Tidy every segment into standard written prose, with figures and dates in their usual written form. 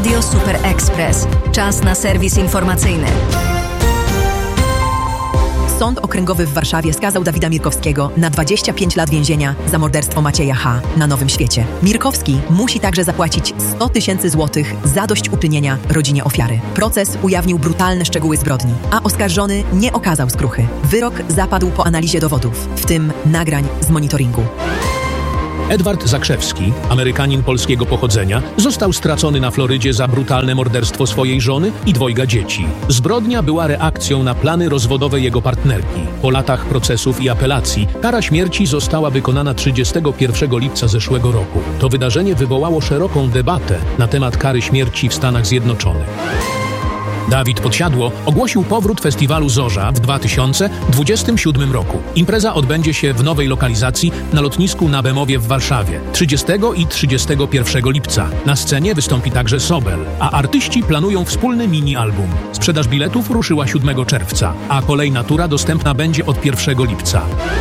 Radio Super Express. Czas na serwis informacyjny. Sąd Okręgowy w Warszawie skazał Dawida Mirkowskiego na 25 lat więzienia za morderstwo Macieja H. na Nowym Świecie. Mirkowski musi także zapłacić 100 000 złotych zadośćuczynienia rodzinie ofiary. Proces ujawnił brutalne szczegóły zbrodni, a oskarżony nie okazał skruchy. Wyrok zapadł po analizie dowodów, w tym nagrań z monitoringu. Edward Zakrzewski, Amerykanin polskiego pochodzenia, został stracony na Florydzie za brutalne morderstwo swojej żony i 2 dzieci. Zbrodnia była reakcją na plany rozwodowe jego partnerki. Po latach procesów i apelacji kara śmierci została wykonana 31 lipca zeszłego roku. To wydarzenie wywołało szeroką debatę na temat kary śmierci w Stanach Zjednoczonych. Dawid Podsiadło ogłosił powrót festiwalu Zorza w 2027 roku. Impreza odbędzie się w nowej lokalizacji na lotnisku na Bemowie w Warszawie 30 i 31 lipca. Na scenie wystąpi także Sobel, a artyści planują wspólny mini-album. Sprzedaż biletów ruszyła 7 czerwca, a kolejna tura dostępna będzie od 1 lipca.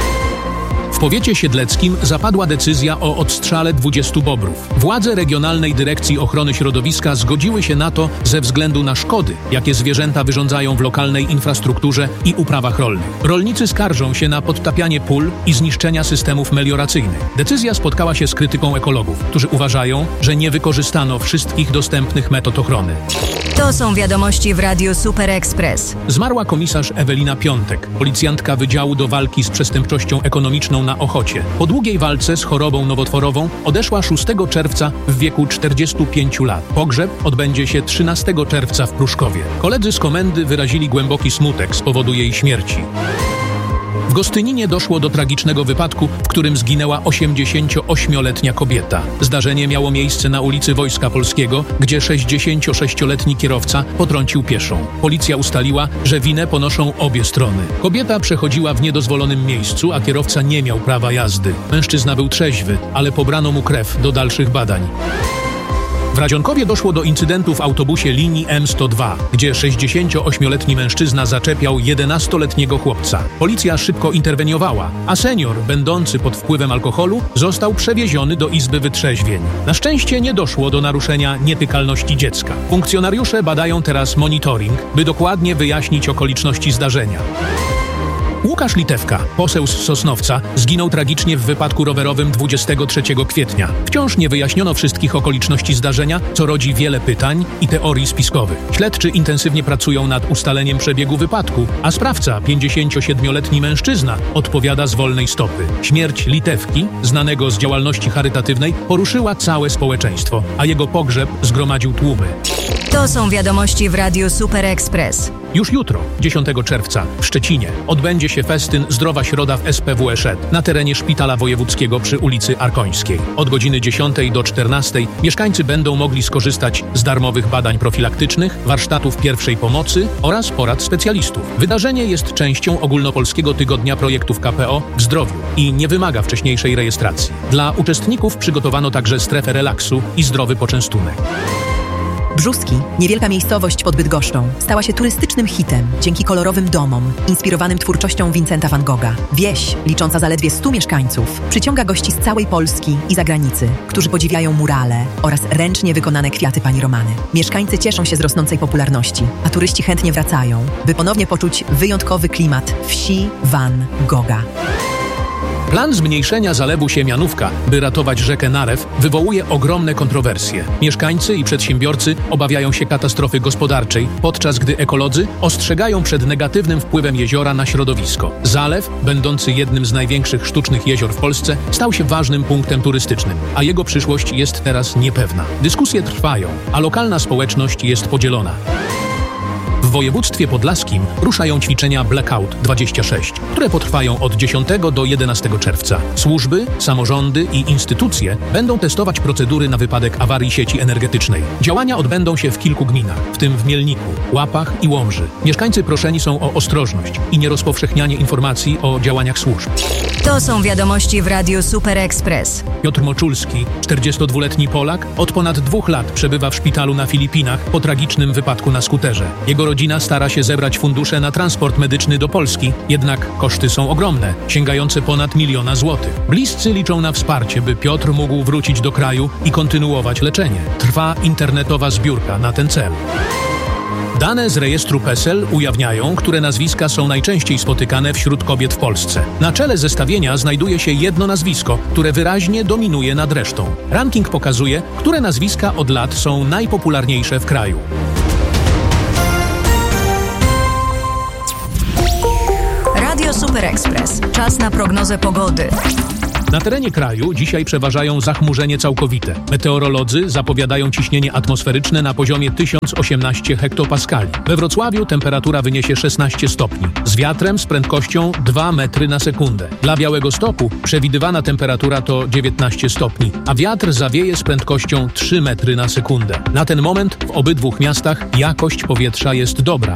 W powiecie siedleckim zapadła decyzja o odstrzale 20 bobrów. Władze Regionalnej Dyrekcji Ochrony Środowiska zgodziły się na to ze względu na szkody, jakie zwierzęta wyrządzają w lokalnej infrastrukturze i uprawach rolnych. Rolnicy skarżą się na podtapianie pól i zniszczenia systemów melioracyjnych. Decyzja spotkała się z krytyką ekologów, którzy uważają, że nie wykorzystano wszystkich dostępnych metod ochrony. To są wiadomości w Radiu Super Express. Zmarła komisarz Ewelina Piątek, policjantka Wydziału do Walki z Przestępczością Ekonomiczną na Ochocie. Po długiej walce z chorobą nowotworową odeszła 6 czerwca w wieku 45 lat. Pogrzeb odbędzie się 13 czerwca w Pruszkowie. Koledzy z komendy wyrazili głęboki smutek z powodu jej śmierci. W Gostyninie doszło do tragicznego wypadku, w którym zginęła 88-letnia kobieta. Zdarzenie miało miejsce na ulicy Wojska Polskiego, gdzie 66-letni kierowca potrącił pieszą. Policja ustaliła, że winę ponoszą obie strony. Kobieta przechodziła w niedozwolonym miejscu, a kierowca nie miał prawa jazdy. Mężczyzna był trzeźwy, ale pobrano mu krew do dalszych badań. W Radzionkowie doszło do incydentu w autobusie linii M102, gdzie 68-letni mężczyzna zaczepiał 11-letniego chłopca. Policja szybko interweniowała, a senior, będący pod wpływem alkoholu, został przewieziony do Izby Wytrzeźwień. Na szczęście nie doszło do naruszenia nietykalności dziecka. Funkcjonariusze badają teraz monitoring, by dokładnie wyjaśnić okoliczności zdarzenia. Łukasz Litewka, poseł z Sosnowca, zginął tragicznie w wypadku rowerowym 23 kwietnia. Wciąż nie wyjaśniono wszystkich okoliczności zdarzenia, co rodzi wiele pytań i teorii spiskowych. Śledczy intensywnie pracują nad ustaleniem przebiegu wypadku, a sprawca, 57-letni mężczyzna, odpowiada z wolnej stopy. Śmierć Litewki, znanego z działalności charytatywnej, poruszyła całe społeczeństwo, a jego pogrzeb zgromadził tłumy. To są wiadomości w Radiu Super Express. Już jutro, 10 czerwca, w Szczecinie, odbędzie się festyn Zdrowa Środa w SPWE Szed na terenie Szpitala Wojewódzkiego przy ulicy Arkońskiej. Od godziny 10 do 14 mieszkańcy będą mogli skorzystać z darmowych badań profilaktycznych, warsztatów pierwszej pomocy oraz porad specjalistów. Wydarzenie jest częścią ogólnopolskiego tygodnia projektów KPO w zdrowiu i nie wymaga wcześniejszej rejestracji. Dla uczestników przygotowano także strefę relaksu i zdrowy poczęstunek. Brzuski, niewielka miejscowość pod Bydgoszczą, stała się turystycznym hitem dzięki kolorowym domom, inspirowanym twórczością Vincenta van Gogha. Wieś, licząca zaledwie 100 mieszkańców, przyciąga gości z całej Polski i zagranicy, którzy podziwiają murale oraz ręcznie wykonane kwiaty pani Romany. Mieszkańcy cieszą się z rosnącej popularności, a turyści chętnie wracają, by ponownie poczuć wyjątkowy klimat wsi Van Gogha. Plan zmniejszenia zalewu Siemianówka, by ratować rzekę Narew, wywołuje ogromne kontrowersje. Mieszkańcy i przedsiębiorcy obawiają się katastrofy gospodarczej, podczas gdy ekolodzy ostrzegają przed negatywnym wpływem jeziora na środowisko. Zalew, będący jednym z największych sztucznych jezior w Polsce, stał się ważnym punktem turystycznym, a jego przyszłość jest teraz niepewna. Dyskusje trwają, a lokalna społeczność jest podzielona. W województwie podlaskim ruszają ćwiczenia Blackout 26, które potrwają od 10 do 11 czerwca. Służby, samorządy i instytucje będą testować procedury na wypadek awarii sieci energetycznej. Działania odbędą się w kilku gminach, w tym w Mielniku, Łapach i Łomży. Mieszkańcy proszeni są o ostrożność i nierozpowszechnianie informacji o działaniach służb. To są wiadomości w Radiu Super Express. Piotr Moczulski, 42-letni Polak, od ponad 2 lat przebywa w szpitalu na Filipinach po tragicznym wypadku na skuterze. Jego rodzina rodzina stara się zebrać fundusze na transport medyczny do Polski, jednak koszty są ogromne, sięgające ponad 1 000 000 złotych. Bliscy liczą na wsparcie, by Piotr mógł wrócić do kraju i kontynuować leczenie. Trwa internetowa zbiórka na ten cel. Dane z rejestru PESEL ujawniają, które nazwiska są najczęściej spotykane wśród kobiet w Polsce. Na czele zestawienia znajduje się jedno nazwisko, które wyraźnie dominuje nad resztą. Ranking pokazuje, które nazwiska od lat są najpopularniejsze w kraju. Radio Super Express. Czas na prognozę pogody. Na terenie kraju dzisiaj przeważają zachmurzenie całkowite. Meteorolodzy zapowiadają ciśnienie atmosferyczne na poziomie 1018 hektopaskali. We Wrocławiu temperatura wyniesie 16 stopni, z wiatrem z prędkością 2 metry na sekundę. Dla Białegostoku przewidywana temperatura to 19 stopni, a wiatr zawieje z prędkością 3 metry na sekundę. Na ten moment w obydwu miastach jakość powietrza jest dobra.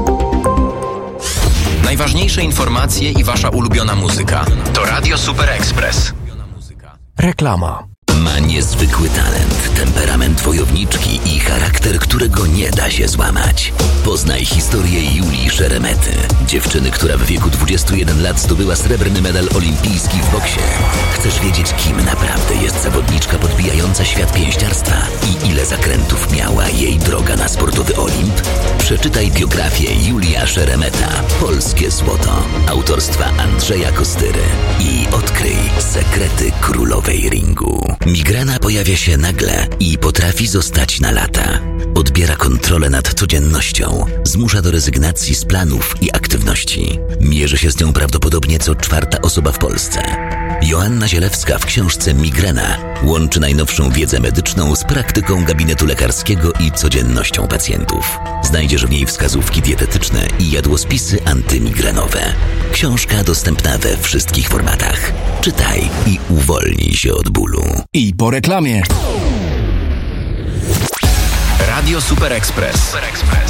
Najważniejsze informacje i wasza ulubiona muzyka. To Radio Super Express. Reklama. Ma niezwykły talent, temperament wojowniczki i charakter, którego nie da się złamać. Poznaj historię Julii Szeremety, dziewczyny, która w wieku 21 lat zdobyła srebrny medal olimpijski w boksie. Chcesz wiedzieć, kim naprawdę jest zawodniczka podbijająca świat pięściarstwa i ile zakrętów miała jej droga na sportowy Olimp? Przeczytaj biografię Julia Szeremeta, Polskie Złoto, autorstwa Andrzeja Kostyry i odkryj sekrety królowej ringu. Migrena pojawia się nagle i potrafi zostać na lata. Odbiera kontrolę nad codziennością, zmusza do rezygnacji z planów i aktywności. Mierzy się z nią prawdopodobnie co 4. osoba w Polsce. Joanna Zielewska w książce Migrena łączy najnowszą wiedzę medyczną z praktyką gabinetu lekarskiego i codziennością pacjentów. Znajdziesz w niej wskazówki dietetyczne i jadłospisy antymigrenowe. Książka dostępna we wszystkich formatach. Czytaj i uwolnij się od bólu. I po reklamie. Radio Super Express.